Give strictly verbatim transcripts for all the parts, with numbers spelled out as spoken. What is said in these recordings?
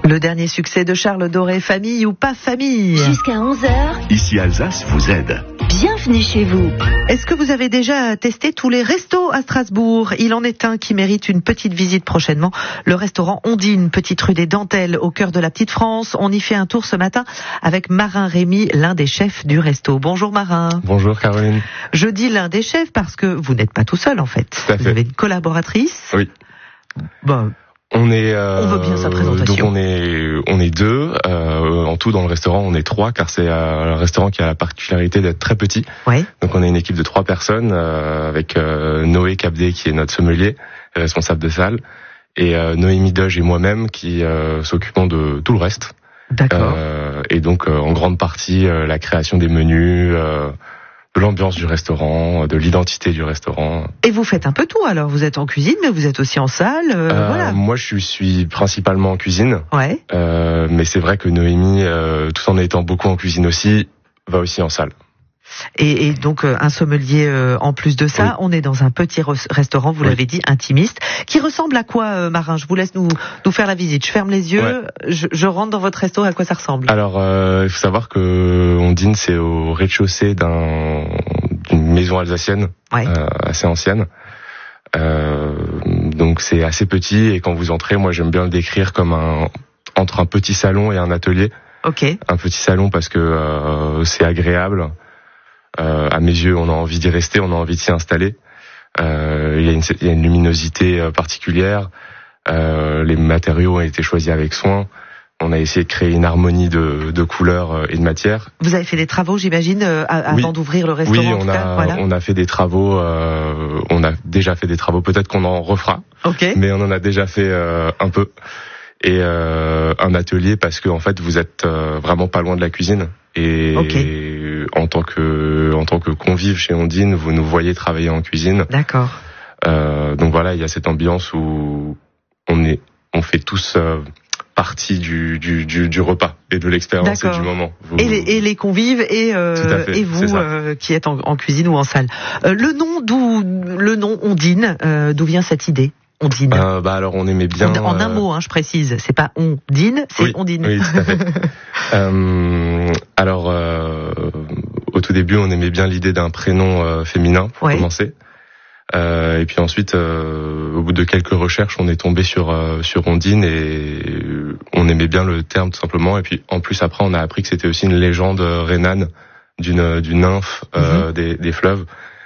Le dernier succès de Charles Doré, famille ou pas famille. Jusqu'à onze heures. Ici Alsace vous aide. Bienvenue chez vous. Est-ce que vous avez déjà testé tous les restos à Strasbourg ? Il en est un qui mérite une petite visite prochainement. Le restaurant Ondine, petite rue des Dentelles, au cœur de la petite France. On y fait un tour ce matin avec Marin Rémy, l'un des chefs du resto. Bonjour Marin. Bonjour Caroline. Je dis l'un des chefs parce que vous n'êtes pas tout seul en fait. Tout à fait. Vous avez une collaboratrice. Oui. Bon. On est. Euh, on veut bien sa présentation. Donc on est, on est deux. Euh, en tout dans le restaurant, on est trois, car c'est euh, un restaurant qui a la particularité d'être très petit. Oui. Donc on est une équipe de trois personnes euh, avec euh, Noé Capdé qui est notre sommelier, responsable de salle, et euh, Noémie Doge et moi-même qui euh, s'occupons de tout le reste. D'accord. Euh, et donc euh, en grande partie euh, la création des menus. Euh, de l'ambiance du restaurant, de l'identité du restaurant. Et vous faites un peu tout alors, vous êtes en cuisine mais vous êtes aussi en salle, euh, euh, voilà. Moi je suis principalement en cuisine, ouais. euh, mais c'est vrai que Noémie, euh, tout en étant beaucoup en cuisine aussi, va aussi en salle. Et, et donc euh, un sommelier euh, en plus de ça, oui. On est dans un petit re- restaurant, vous oui. l'avez dit, intimiste, qui ressemble à quoi euh, Marin ? Je vous laisse nous, nous faire la visite, je ferme les yeux, ouais. je, je rentre dans votre resto, à quoi ça ressemble ? Alors euh, il faut savoir que Ondine c'est au rez-de-chaussée d'un, d'une maison alsacienne, ouais. euh, assez ancienne, euh, donc c'est assez petit et quand vous entrez, moi j'aime bien le décrire comme un entre un petit salon et un atelier. Ok. Un petit salon parce que euh, c'est agréable. Euh, à mes yeux, on a envie d'y rester, on a envie de s'y installer. Euh, il y a une, il y a une luminosité particulière. Euh, les matériaux ont été choisis avec soin. On a essayé de créer une harmonie de, de couleurs et de matières. Vous avez fait des travaux, j'imagine, euh, avant oui. d'ouvrir le restaurant. Oui, en on tout a, cas, voilà. on a fait des travaux. Euh, on a déjà fait des travaux. Peut-être qu'on en refera. Okay. Mais on en a déjà fait euh, un peu. Et euh, un atelier parce que en fait, vous êtes euh, vraiment pas loin de la cuisine. Et okay. en tant que en tant que convive chez Ondine, vous nous voyez travailler en cuisine. D'accord. Euh, donc voilà, il y a cette ambiance où on est, on fait tous euh, partie du, du du du repas et de l'expérience et du moment. Vous, et, les, et les convives et euh, fait, et vous euh, qui êtes en, en cuisine ou en salle. Euh, le nom d'où le nom Ondine, euh, d'où vient cette idée? Ondine. Euh, bah alors on aimait bien. En, en un euh... mot, hein, je précise, c'est pas Ondine, c'est oui, Ondine. Oui, tout à fait. euh, alors euh, au tout début, on aimait bien l'idée d'un prénom euh, féminin pour ouais. commencer. Euh, et puis ensuite, euh, au bout de quelques recherches, on est tombé sur euh, sur Ondine et on aimait bien le terme tout simplement. Et puis en plus après, on a appris que c'était aussi une légende rhénane d'une d'une nymphe euh, mm-hmm. des, des fleuves.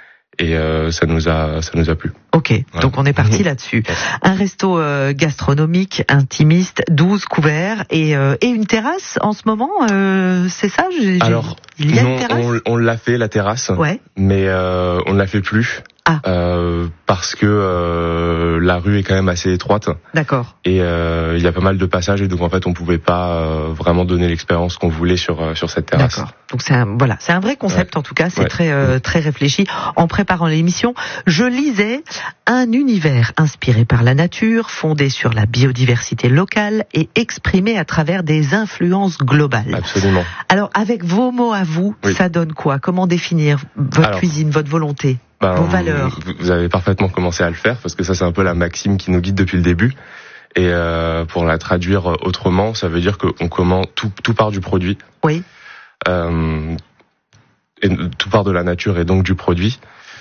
Et euh, ça nous a ça nous a plu. Ok, ouais. Donc on est parti là-dessus. Un resto euh, gastronomique, intimiste, douze couverts et euh, et une terrasse en ce moment, euh, c'est ça j'ai, Alors il y a non, une terrasse. On, on l'a fait la terrasse, ouais. mais euh, on ne la fait plus. Ah. Euh, parce que euh, la rue est quand même assez étroite. D'accord. Et euh, il y a pas mal de passages et donc en fait on pouvait pas euh, vraiment donner l'expérience qu'on voulait sur euh, sur cette terrasse. D'accord. Donc c'est un voilà, c'est un vrai concept ouais. en tout cas, c'est ouais. très euh, très réfléchi. En préparant l'émission, je lisais un univers inspiré par la nature, fondé sur la biodiversité locale et exprimé à travers des influences globales. Absolument. Alors avec vos mots à vous, oui. ça donne quoi ? Comment définir votre Alors, cuisine, votre volonté ? Ben, vos valeurs. Vous avez parfaitement commencé à le faire parce que ça c'est un peu la maxime qui nous guide depuis le début. Et euh, pour la traduire autrement, ça veut dire qu'on commande tout, tout part du produit. Oui. Euh, et tout part de la nature et donc du produit.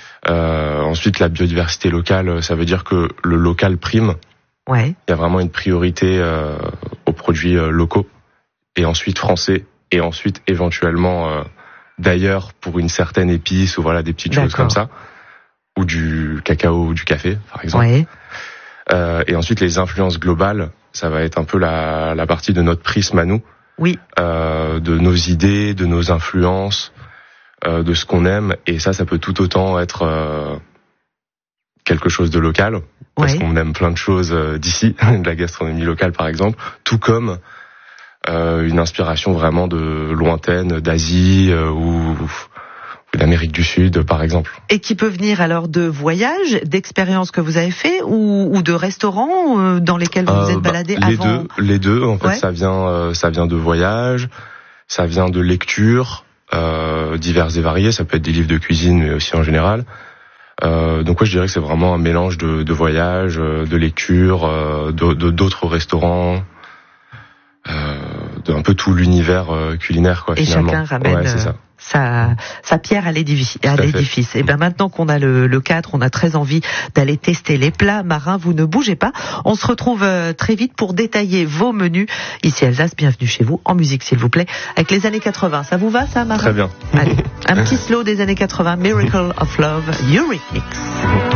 Euh, ensuite, la biodiversité locale, ça veut dire que le local prime. Ouais. Il y a vraiment une priorité euh, aux produits euh, locaux et ensuite français et ensuite éventuellement euh, d'ailleurs pour une certaine épice ou voilà des petites D'accord. choses comme ça. Ou du cacao ou du café, par exemple. Ouais. Euh, et ensuite, les influences globales, ça va être un peu la, la partie de notre prisme à nous. Oui. Euh, de nos idées, de nos influences, euh, de ce qu'on aime. Et ça, ça peut tout autant être euh, quelque chose de local, parce ouais. qu'on aime plein de choses d'ici, de la gastronomie locale, par exemple. Tout comme euh, une inspiration vraiment de lointaine, d'Asie euh, ou... d'Amérique du Sud, par exemple. Et qui peut venir alors de voyages, d'expériences que vous avez fait ou, ou de restaurants euh, dans lesquels vous vous êtes euh, baladé bah, les avant deux, Les deux, en fait, ouais. ça vient, euh, ça vient de voyages, ça vient de lectures euh, diverses et variées. Ça peut être des livres de cuisine, mais aussi en général. Euh, donc, ouais, je dirais que c'est vraiment un mélange de, de voyages, de lectures, euh, de, de, d'autres restaurants. de un peu tout l'univers euh, culinaire, quoi. Et finalement. chacun ramène ouais, c'est ça. Sa, sa pierre à l'édifice. À l'édifice. Et bien maintenant qu'on a le, le cadre, on a très envie d'aller tester les plats marins. Vous ne bougez pas. On se retrouve très vite pour détailler vos menus. Ici Alsace, bienvenue chez vous. En musique, s'il vous plaît. Avec les années quatre-vingts. Ça vous va, ça, Marin? Très bien. Allez, un petit slow des années quatre-vingts. Miracle of Love, Eurythmics.